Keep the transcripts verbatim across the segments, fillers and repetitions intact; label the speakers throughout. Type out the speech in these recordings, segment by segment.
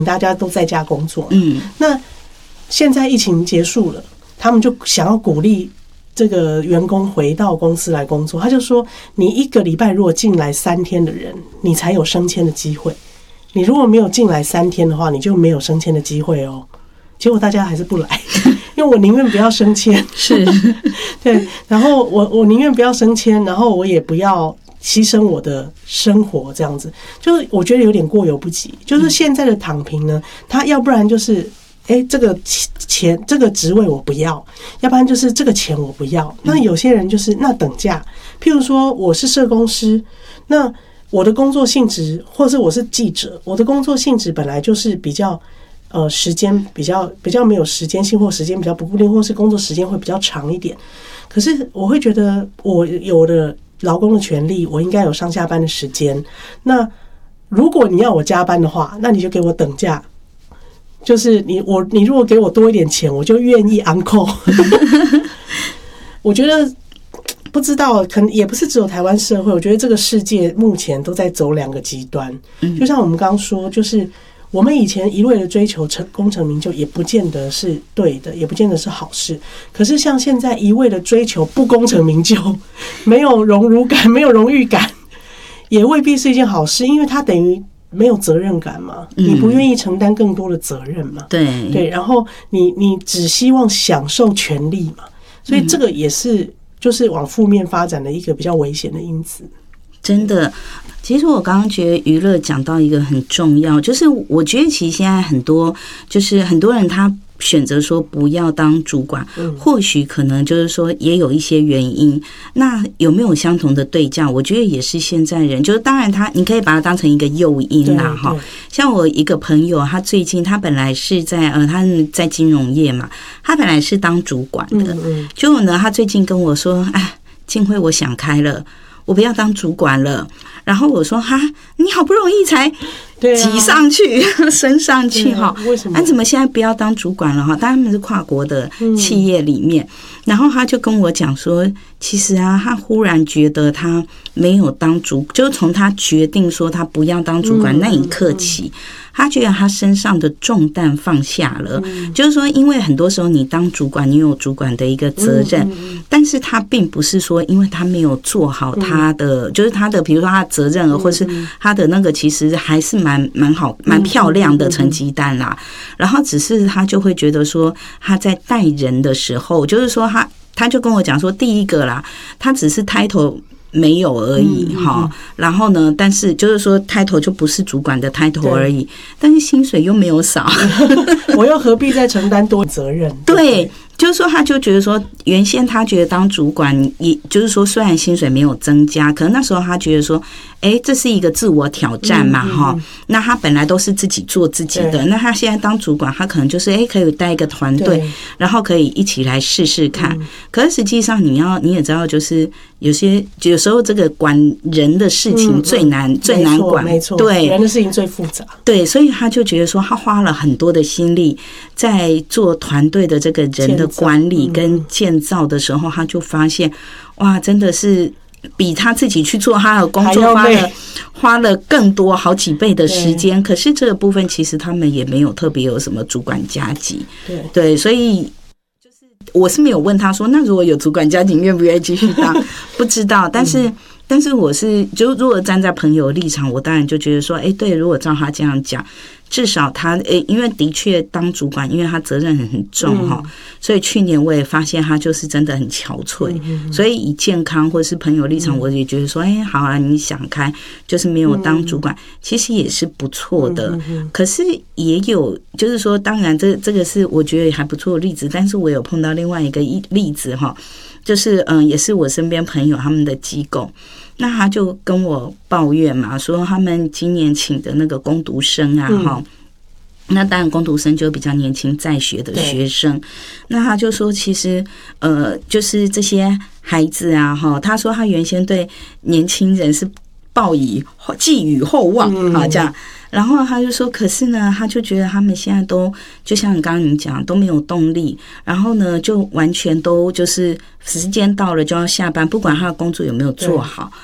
Speaker 1: 大家都在家工作，
Speaker 2: 嗯，
Speaker 1: 那现在疫情结束了，他们就想要鼓励这个员工回到公司来工作。他就说，你一个礼拜如果进来三天的人，你才有升迁的机会。你如果没有进来三天的话，你就没有升迁的机会哦。结果大家还是不来，因为我宁愿不要升迁，
Speaker 2: 是，
Speaker 1: 对，然后我我宁愿不要升迁，然后我也不要牺牲我的生活，这样子，就是我觉得有点过犹不及。就是现在的躺平呢，他要不然就是，哎、欸，这个钱这个职位我不要，要不然就是这个钱我不要。那有些人就是那等价，譬如说我是社工师，那我的工作性质，或是我是记者，我的工作性质本来就是比较。呃，时间比较比较没有时间性，或时间比较不固定，或是工作时间会比较长一点。可是我会觉得，我有了劳工的权利，我应该有上下班的时间。那如果你要我加班的话，那你就给我等价。就是你我你如果给我多一点钱，我就愿意 on call。我觉得不知道，可能也不是只有台湾社会，我觉得这个世界目前都在走两个极端。就像我们刚刚说，就是我们以前一味的追求成功成名就，也不见得是对的，也不见得是好事。可是像现在一味的追求不功成名就，没有荣辱感，没有荣誉感，也未必是一件好事，因为它等于没有责任感嘛，你不愿意承担更多的责任嘛，
Speaker 2: 对
Speaker 1: 对，然后你你只希望享受权利嘛，所以这个也是就是往负面发展的一个比较危险的因子。
Speaker 2: 真的，其实我刚刚觉得娱乐讲到一个很重要，就是我觉得其实现在很多就是很多人他选择说不要当主管，或许可能就是说也有一些原因。那有没有相同的对价？我觉得也是现在人，就是当然他你可以把它当成一个诱因啦哈。像我一个朋友，他最近他本来是在呃他在金融业嘛，他本来是当主管的，结果呢他最近跟我说，哎，静慧，我想开了。我不要当主管了，然后我说哈，你好不容易才挤上去、啊、升上去哈，
Speaker 1: 为什么？
Speaker 2: 啊，怎么现在不要当主管了哈？当然他们是跨国的企业里面，嗯、然后他就跟我讲说，其实啊，他忽然觉得他没有当主，就是从他决定说他不要当主管那一刻起。嗯嗯嗯他觉得他身上的重担放下了，嗯、就是说，因为很多时候你当主管，你有主管的一个责任，嗯嗯、但是他并不是说，因为他没有做好他的，嗯、就是他的，比如说他的责任，嗯、或是他的那个，其实还是蛮蛮好、蛮漂亮的成绩单啦。嗯、然后只是他就会觉得说，他在带人的时候，就是说他他就跟我讲说，第一个啦，他只是title没有而已哈，然后呢，但是就是说，title就不是主管的 title 而已，但是薪水又没有少，
Speaker 1: 我又何必再承担多责任？
Speaker 2: 对。就是说，他就觉得说，原先他觉得当主管，也就是说，虽然薪水没有增加，可能那时候他觉得说，哎，这是一个自我挑战嘛，哈、嗯嗯。那他本来都是自己做自己的，那他现在当主管，他可能就是哎，可以带一个团队，然后可以一起来试试看。嗯、可是实际上，你要你也知道，就是有些有时候这个管人的事情最难、嗯、最难管，
Speaker 1: 没错，
Speaker 2: 对，
Speaker 1: 人的事情最复杂，
Speaker 2: 对，所以他就觉得说，他花了很多的心力在做团队的这个人的管理跟建造的时候，他就发现，哇，真的是比他自己去做他的工作花了花了更多好几倍的时间。可是这个部分其实他们也没有特别有什么主管加级，对对，所以就是我是没有问他说，那如果有主管加级，愿不愿意继续当？不知道，但是。嗯但是我是就如果站在朋友的立场，我当然就觉得说，哎，对，如果照他这样讲，至少他诶，因为的确当主管，因为他责任很很重哈、嗯，所以去年我也发现他就是真的很憔悴。嗯、所以以健康或是朋友立场，我也觉得说，哎，好啊，你想开，就是没有当主管，嗯、其实也是不错的。嗯、可是也有，就是说，当然这这个是我觉得还不错的例子，但是我有碰到另外一个例子哈，就是嗯，也是我身边朋友他们的机构。那他就跟我抱怨嘛，说他们今年请的那个工读生啊，哈、嗯，那当然工读生就比较年轻在学的学生，那他就说其实呃，就是这些孩子啊，哈，他说他原先对年轻人是抱以寄予厚望啊，这样。然后他就说，可是呢，他就觉得他们现在都就像你刚刚你讲都没有动力，然后呢，就完全都就是时间到了就要下班，不管他的工作有没有做好。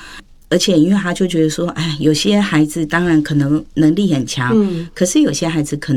Speaker 2: 而且因为他就觉得说，哎，有些孩子当然可能能力很强，嗯，可是有些孩子可能